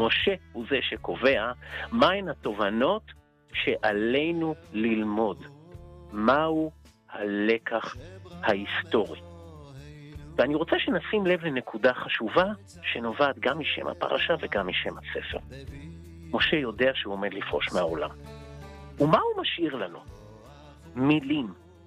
משה הוא זה שקובע מהן התובנות שעלינו ללמוד. מהו הלקח ההיסטורי. ואני רוצה שנשים לב לנקודה חשובה שנובעת גם משם הפרשה וגם משם הספר. משה יודע שהוא עומד לפרוש מהעולם. ומה הוא משאיר לנו? מילים.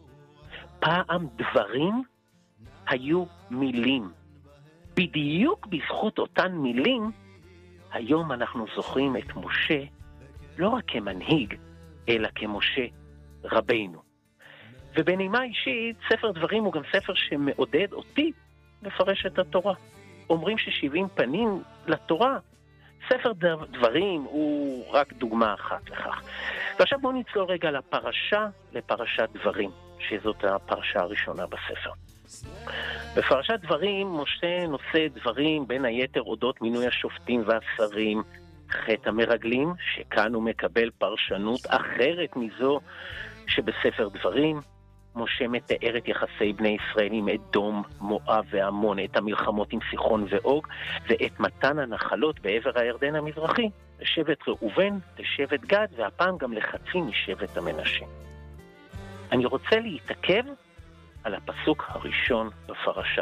פעם דברים היו מילים. בדיוק בזכות אותן מילים, היום אנחנו זוכרים את משה לא רק כמנהיג, אלא כמשה רבינו. ובנימה אישית, ספר דברים הוא גם ספר שמעודד אותי לפרש את התורה. אומרים ש70 פנים לתורה. ספר דברים הוא רק דוגמה אחת לכך. ועכשיו בואו נצלול רגע לפרשת דברים, שזאת הפרשה הראשונה בספר. בפרשת דברים, משה נושא דברים בין היתר אודות מינוי השופטים והשרים, חטא המרגלים, שכאן הוא מקבל פרשנות אחרת מזו שבספר דברים. משה מתאר את יחסי בני ישראל עם אדום, מואב ועמון, את המלחמות עם סיחון ואוג, ואת מתן הנחלות בעבר הירדן המזרחי, לשבט ראובן, לשבט גד, והפעם גם לחצי משבט המנשה. אני רוצה להתעכב על הפסוק הראשון בפרשה.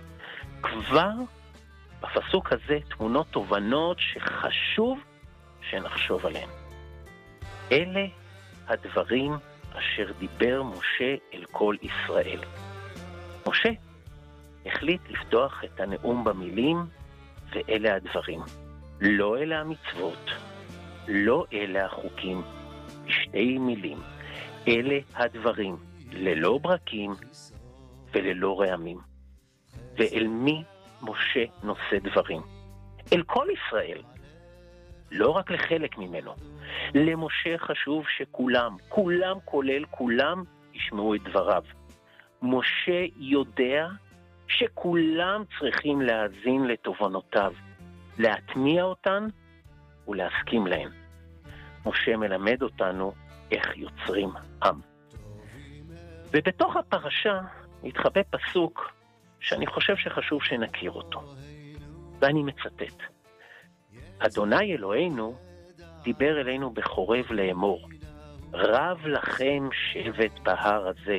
כבר בפסוק הזה תמונות תובנות שחשוב שנחשוב עליהן. אלה הדברים אשר דיבר משה אל כל ישראל. משה החליט לפתוח את הנאום במילים, ואלה הדברים. לא אלה המצוות, לא אלה החוקים, שתי מילים. אלה הדברים, ללא ברקים וללא רעמים. ואל מי משה נושא דברים? אל כל ישראל, לא רק לחלק ממנו. למשה חשוב שכולם, כולל כולם, ישמעו את דבריו. משה יודע שכולם צריכים להאזין לתובנותיו, להטמיע אותן ולהסכים להן. משה מלמד אותנו איך יוצרים עם. ובתוך הפרשה מתחבא פסוק שאני חושב שחשוב שנכיר אותו. ואני מצטט. אדוני אלוהינו דיבר אלינו בחורב לאמור, רב לכם שבט בהר הזה,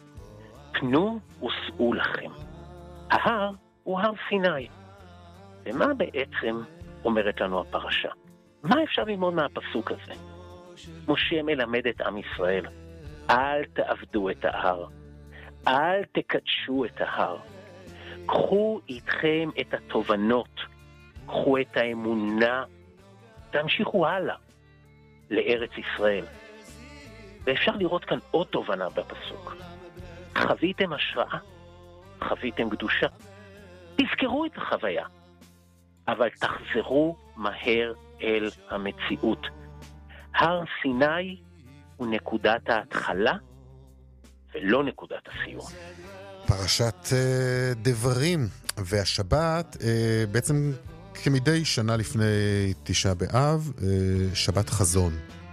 פנו וסעו לכם. ההר הוא הר סיני. ומה בעצם אומרת לנו הפרשה? מה אפשר ללמוד מהפסוק הזה? משה מלמד את עם ישראל, אל תעבדו את ההר, אל תקדשו את ההר, קחו איתכם את התובנות, קחו את האמונה, תמשיכו הלאה לארץ ישראל. ואפשר לראות כאן עוד תובנה בפסוק. חוויתם השראה, חוויתם קדושה. תזכרו את החוויה, אבל תחזרו מהר אל המציאות. הר סיני הוא נקודת ההתחלה ולא נקודת הסיום. פרשת דברים והשבת בעצם כמדי שנה לפני תשעה באב, שבת חזון.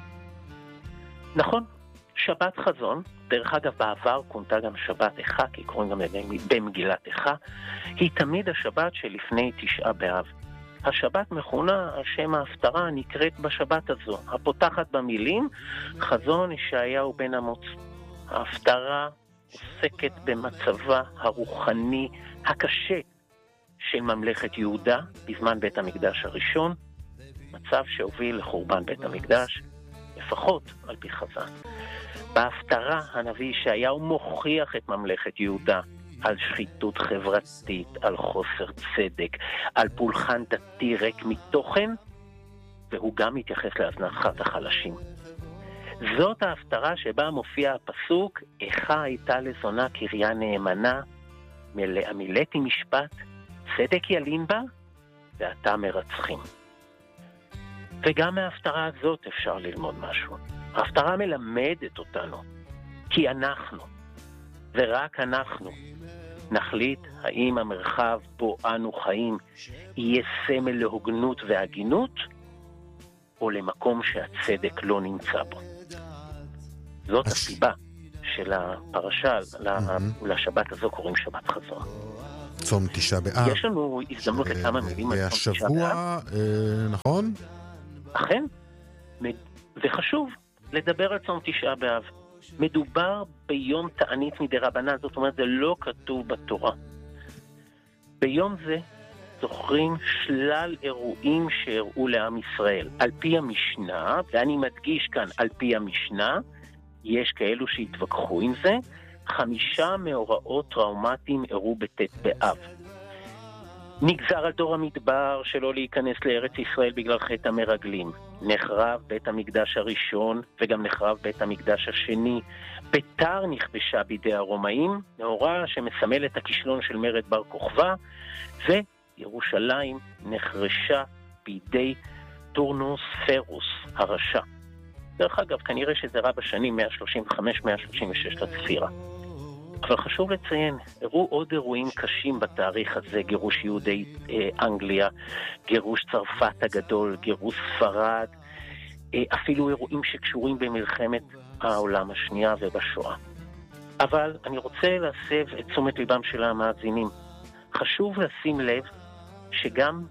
נכון, שבת חזון. דרך אגב, בעבר כונתה גם שבת איכה, כי קוראים גם במגילת איכה. היא תמיד השבת שלפני תשעה באב. השבת מכונה, השם ההפטרה נקראת בשבת הזו, הפותחת במילים, חזון ישעיהו בן אמוץ. ההפטרה עוסקת במצבה הרוחני הקשה של ממלכת יהודה בזמן בית המקדש הראשון, מצב שהוביל לחורבן בית המקדש, לפחות על פי חז"ל. בהפטרה הנביא ישעיהו מוכיח את ממלכת יהודה על שחיתות חברתית, על חוסר צדק, על פולחן דתי ריק מתוכן, והוא גם מתייחס להזנחת החלשים. זאת ההפטרה שבה מופיע הפסוק, איכה הייתה לזונה קריה נאמנה, מילאתי משפט, צדק ילין בה, ואתה מרצחים. וגם מההפטרה הזאת אפשר ללמוד משהו. ההפטרה מלמדת אותנו, כי אנחנו, ורק אנחנו, נחליט האם המרחב בו אנו חיים יהיה סמל להוגנות והגינות, או למקום שהצדק לא נמצא בו. זאת הסיבה של הפרשה, לשבת הזו קוראים שבת חזון. צום תשעה באב. יש לנו הזדמנות לכמה מילים על צום תשעה באב. השבוע, נכון? אכן, וחשוב לדבר על צום תשעה באב. מדובר ביום תענית מדרבנן, זאת אומרת, זה לא כתוב בתורה. ביום זה זוכרים שלל אירועים שהראו לעם ישראל. על פי המשנה, ואני מדגיש כאן על פי המשנה, יש כאלו שהתווכחו עם זה, 5 מאורעות טראומטיים אירעו בט' באב. נגזר על דור המדבר שלא להיכנס לארץ ישראל בגלל חטא המרגלים. נחרב בית המקדש הראשון וגם נחרב בית המקדש השני. ביתר נכבשה בידי הרומאים, מאורע שמסמל את הכישלון של מרד בר כוכבא, וירושלים נחרשה בידי טורנוס פרוס הרשע. דרך אגב, כנראה שזה רע בשנים 135-136 לספירה. אבל חשוב לציין, אירעו עוד אירועים קשים בתאריך הזה, גירוש יהודי אנגליה, גירוש צרפת הגדול, גירוש ספרד, אפילו אירועים שקשורים במלחמת העולם השנייה ובשואה. אבל אני רוצה להסב את תשומת ליבם של המאזינים. חשוב לשים לב שגם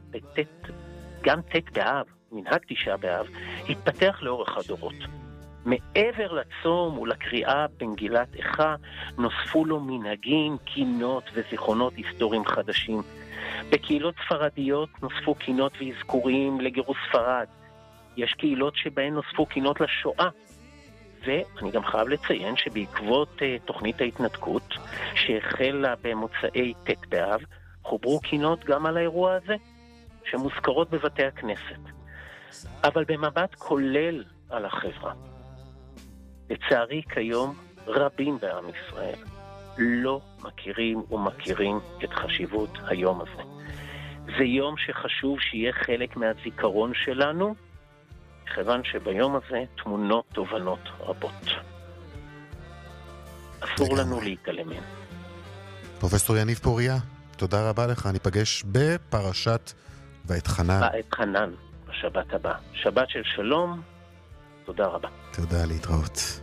ט' באב, מנהג תשעה באב, התפתח לאורך הדורות. מעבר לצום ולקריאה במגילת איכה, נוספו לו מנהגים, קינות וזיכרונות היסטוריים חדשים. בקהילות ספרדיות נוספו קינות ואזכורים לגירוש ספרד. יש קהילות שבהן נוספו קינות לשואה. ואני גם חייב לציין שבעקבות תוכנית ההתנתקות, שהחלה במוצאי ט' באב, חוברו קינות גם על האירוע הזה, שמוזכרות בבתי הכנסת. אבל במבט כולל על החברה. לצערי כיום רבים בעם ישראל לא מכירים ומכירים את חשיבות היום הזה. זה יום שחשוב שיהיה חלק מהזיכרון שלנו, כיוון שביום הזה תמונות תובנות רבות. אסור לנו להתעלם מהן. פרופסור יניב פוריה, תודה רבה לך. ניפגש בפרשת ואתחנן. ואתחנן בשבת הבא. שבת של שלום. תודה רבה. תודה, להתראות.